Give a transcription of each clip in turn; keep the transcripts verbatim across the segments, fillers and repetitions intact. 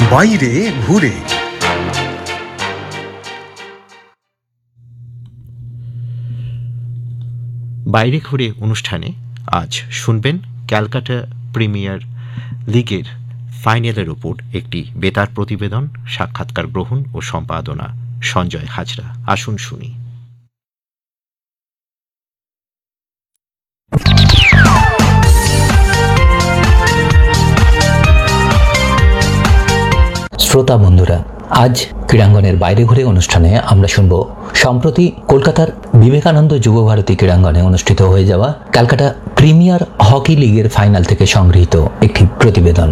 বাইরে ঘুরে। বাইরে ঘুরে অনুষ্ঠানে আজ শুনবেন ক্যালকাটা প্রিমিয়ার লিগের ফাইনালের ওপর একটি বেতার প্রতিবেদন, সাক্ষাৎকার গ্রহণ ও সম্পাদনা সঞ্জয় হাজরা। আসুন শুনি। শ্রোতা বন্ধুরা, আজ ক্রীড়াঙ্গনের বাইরে ঘুরে অনুষ্ঠানে আমরা শুনব সম্প্রতি কলকাতার বিবেকানন্দ যুবভারতী ক্রীড়াঙ্গনে অনুষ্ঠিত হয়ে যাওয়া ক্যালকাটা প্রিমিয়ার হকি লিগের ফাইনাল থেকে সংগৃহীত একটি প্রতিবেদন।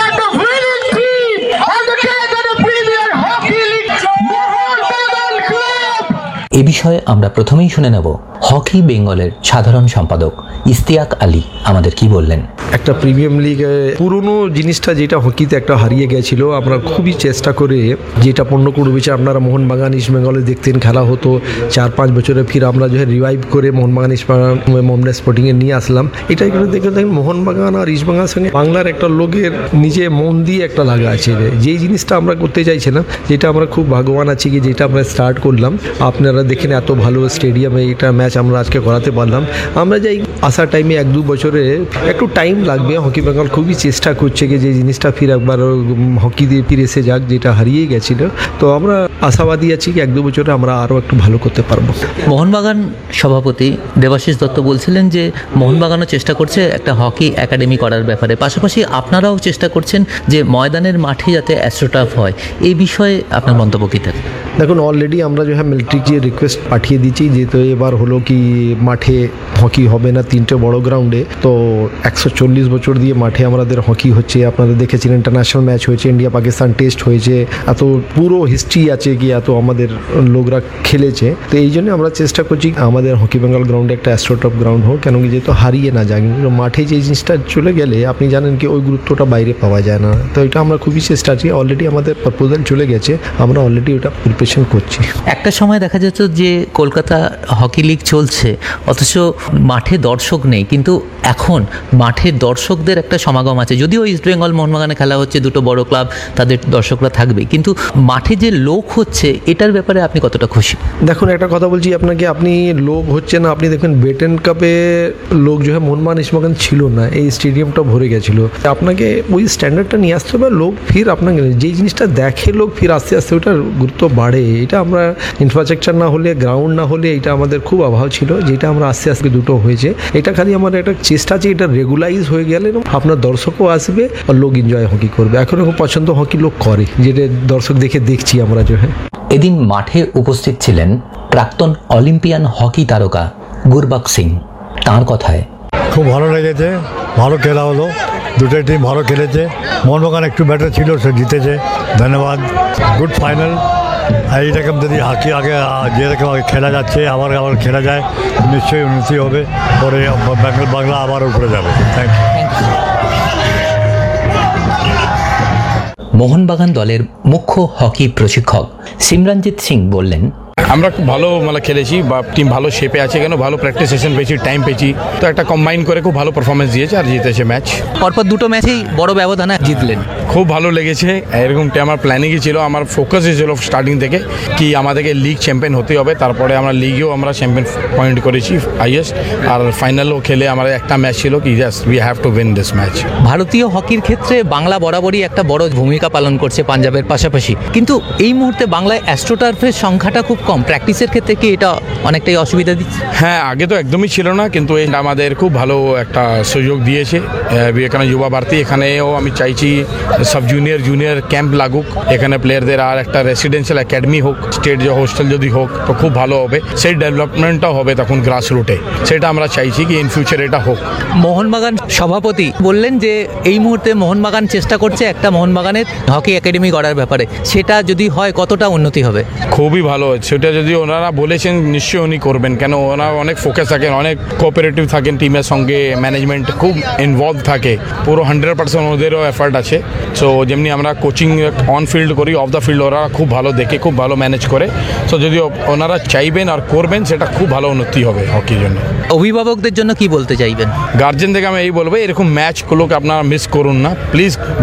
এ বিষয়ে আমরা প্রথমেই শুনে নেব হকি বেঙ্গলের সাধারণ সম্পাদক ইস্তিয়াক আলী আমাদের কি বললেন। একটা প্রিমিয়াম লিগ পুরনো জিনিসটা যেটা হকিতে একটা হারিয়ে গেছিল, আমরা খুবই চেষ্টা করে যেটা পণ্য করবেছে। আপনারা মোহনবাগান ইস্ট বেঙ্গলে দেখতেন খেলা হতো চার পাঁচ বছরে, ফির আমরা যে রিভাইভ করে মোহনবাগান ইস্ট মোহামেডান স্পোর্টিংয়ে নিয়ে আসলাম। এটা এখানে দেখে দেখেন মোহনবাগান আর ইস্ট বেঙ্গলের সঙ্গে বাংলার একটা লোকের নিজে মন দিয়ে একটা লাগা আছে। যেই জিনিসটা আমরা করতে চাইছিলাম, যেটা আমরা খুব ভাগ্যবান আছি কি যেটা আমরা স্টার্ট করলাম। আপনারা দেখেন এত ভালো স্টেডিয়ামে এটা ম্যাচ আমরা আজকে করাতে পারলাম। আমরা যাই আসার টাইমে এক দু বছরে একটু টাইম লাগবে। হকি বেঙ্গল খুবই চেষ্টা করছে কি যে জিনিসটা ফির একবার হকি দিয়ে ফিরে এসে যাক, যেটা হারিয়ে গেছিল। তো আমরা আশাবাদী আছি কি এক দু বছরে আমরা আরও একটু ভালো করতে পারবো। মোহনবাগান সভাপতি দেবাশিস দত্ত বলছিলেন যে মোহনবাগানও চেষ্টা করছে একটা হকি একাডেমি করার ব্যাপারে, পাশাপাশি আপনারাও চেষ্টা করছেন যে ময়দানের মাঠে যাতে অ্যাস্ট্রোটার্ফ হয়। এই বিষয়ে আপনার মন্তব্য কী থাকে? দেখুন, অলরেডি আমরা যে হ্যাঁ মিলিটারিকে রিকোয়েস্ট পাঠিয়ে দিচ্ছি, যেহেতু এবার হলো কি মাঠে হকি হবে না তিনটে বড় গ্রাউন্ডে। তো একশো চল্লিশ বছর দিয়ে মাঠে আমাদের হকি হচ্ছে। আপনারা দেখেছেন ইন্টারন্যাশনাল ম্যাচ হয়েছে, ইন্ডিয়া পাকিস্তান টেস্ট হয়েছে, এত পুরো হিস্ট্রি আছে কি এত আমাদের লোকরা খেলেছে। তো এই জন্য আমরা চেষ্টা করছি আমাদের হকি বেঙ্গল গ্রাউন্ডে একটা অ্যাস্ট্রোটার্ফ গ্রাউন্ড হোক, কেন কি যেহেতু হারিয়ে না যাক। মাঠে যে জিনিসটা চলে গেলে আপনি জানেন কি ওই গুরুত্বটা বাইরে পাওয়া যায় না। তো এটা আমরা খুবই চেষ্টা আছি। অলরেডি আমাদের প্রপোজাল চলে গেছে, আমরা অলরেডি ওটা প্রিপারেশন করছি। একটা সময় দেখা যেত যে কলকাতা হকি লিগ চলছে অথচ মাঠে দর্শক নেই, কিন্তু এখন মাঠে দর্শকদের একটা সমাগম আছে। যদিও ইস্ট বেঙ্গল মোহনবাগানে খেলা হচ্ছে, দুটো বড় ক্লাব, তাদের দর্শকরা থাকবে, কিন্তু মাঠে যে লোক হচ্ছে এটার ব্যাপারে আপনি কতটা খুশি? দেখুন, একটা কথা বলছি আপনাকে, আপনি লোক হচ্ছে না, আপনি দেখবেন বেটেন কাপে লোক যে মোহনবাগান ইস্টবেঙ্গল ছিল না, এই স্টেডিয়ামটা ভরে গেছিল। আপনাকে ওই স্ট্যান্ডার্ডটা নিয়ে আসতে হবে। লোক ফির আপনাকে যে জিনিসটা দেখে লোক ফির আস্তে আস্তে ওটার গুরুত্ব বাড়ে। এটা আমরা ইনফ্রাস্ট্রাকচার না হলে, গ্রাউন্ড না হলে এটা আমাদের খুব অভাব ছিল, যেটা আমরা আস্তে আস্তে দুটো হয়েছে। এটা খালি আমার একটা চেষ্টা আছে, এটা রেগুলাইজ হয়ে গেলে আপনার দর্শকও আসবে আর লোক এনজয় হকি করবে। এখন খুব পছন্দ হকি লোক করে, যেটা দর্শক দেখে দেখছি আমরা যে হ্যাঁ। এদিন মাঠে উপস্থিত ছিলেন প্রাক্তন অলিম্পিয়ান হকি তারকা গুরবাক সিং। তাঁর কথায় খুব ভালো লেগেছে, ভালো খেলা হলো, দুটো টিম ভালো খেলেছে। মোহনবাগান একটু ব্যাটার ছিল, সে জিতেছে, ধন্যবাদ। Good final. এইরকম যদি হকি আগে যেরকম আগে খেলা যাচ্ছে আবার আবার খেলা যায়, নিশ্চয়ই উন্নতি হবে, পরে বেঙ্গল বাংলা আবার উপরে যাবে। Thank you. মোহনবাগান দলের মুখ্য হকি প্রশিক্ষক সিমরনজিৎ সিং বললেন, আমরা খুব ভালো মানে খেলেছি, বা টিম ভালো শেপে আছে, কেন ভালো প্র্যাকটিস সেশন পেয়েছি, টাইম পেয়েছি, তো একটা কম্বাইন করে খুব ভালো পারফরমেন্স দিয়েছে আর জিতেছে ম্যাচ। পরপর দুটো ম্যাচেই বড় ব্যবধানে জিতলেন, খুব ভালো লেগেছে। এরকমটা আমার প্ল্যানিংই ছিল, আমার ফোকাসই ছিল স্টার্টিং থেকে কি আমাদেরকে লিগ চ্যাম্পিয়ন হতে হবে। তারপরে আমরা লিগেও আমরা চ্যাম্পিয়ন পয়েন্ট করেছি হাইয়েস্ট, আর ফাইনালও খেলে আমার একটা ম্যাচ ছিল কি just we have to win this match. ভারতীয় হকির ক্ষেত্রে বাংলা বরাবরই একটা বড় ভূমিকা পালন করছে পাঞ্জাবের পাশাপাশি, কিন্তু এই মুহূর্তে বাংলায় অ্যাস্ট্রোটার্ফের সংখ্যাটা খুব কম। প্র্যাকটিসের ক্ষেত্রে কি এটা অনেকটাই অসুবিধা দিচ্ছে? হ্যাঁ, আগে তো একদমই ছিল না, কিন্তু এটা আমাদের খুব ভালো একটা সুযোগ দিয়েছে বিবেকানন্দ যুবা ভারতী। এখানেও আমি চাইছি সাব জুনিয়র জুনিয়র ক্যাম্প লাগুক, এখানে প্লেয়ারদের আর একটা রেসিডেন্সিয়াল একাডেমি হোক, স্টেট যে হোস্টেল যদি হোক তো খুব ভালো হবে। সেই ডেভেলপমেন্টটাও হবে তখন গ্রাস রুটে, সেটা আমরা চাইছি কি ইন ফিউচার এটা হোক। মোহনবাগান সভাপতি বললেন যে এই মুহূর্তে মোহনবাগান চেষ্টা করছে একটা মোহনবাগানের হকি একাডেমি গড়ার ব্যাপারে, সেটা যদি হয় কতটা উন্নতি হবে? খুবই ভালো, সেটা যদি ওনারা বলেছেন নিশ্চয়ই উনি করবেন, কেন ওনারা অনেক ফোকাস থাকেন, অনেক কোঅপারেটিভ থাকেন টিমের সঙ্গে, ম্যানেজমেন্ট খুব ইনভলভ থাকে, পুরো হান্ড্রেড পার্সেন্ট ওদেরও এফার্ট আছে। সো যেমনি আমরা কোচিং অন ফিল্ড করি, অফ দ্য ফিল্ড ওরা খুব ভালো দেখে, খুব ভালো ম্যানেজ করে। সো যদি ওনারা চাইবেন আর করবেন, সেটা খুব ভালো উন্নতি হবে হকির জন্য। অভিভাবকদের জন্য কি বলতে চাইবেন? গার্জেন থেকে আমি এই বলবো, এরকম ম্যাচগুলোকে আপনারা মিস করুন না প্লিজ।